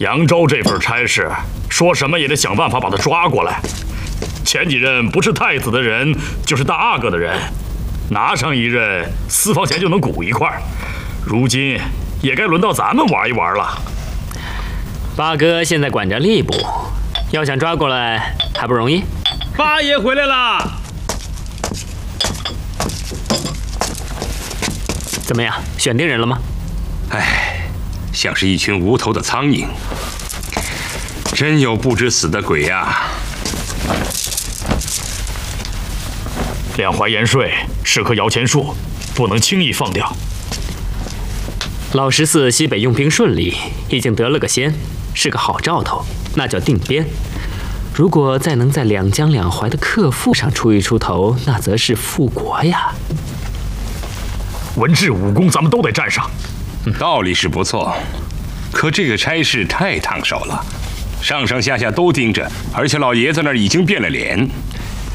扬州这份差事，说什么也得想办法把他抓过来。前几任不是太子的人，就是大阿哥的人，拿上一任，私房钱就能鼓一块。如今也该轮到咱们玩一玩了。 八哥现在管着吏部，要想抓过来还不容易。 八爷回来啦！ 怎么样，选定人了吗？ 哎，像是一群无头的苍蝇，真有不知死的鬼呀！ 两淮盐税是棵摇钱树，不能轻易放掉。 老十四西北用兵顺利，已经得了个先，是个好兆头，那叫定边。如果再能在两江两淮的客户上出一出头，那则是复国呀。 文治武功咱们都得占上。 道理是不错，可这个差事太烫手了，上上下下都盯着，而且老爷子那儿已经变了脸，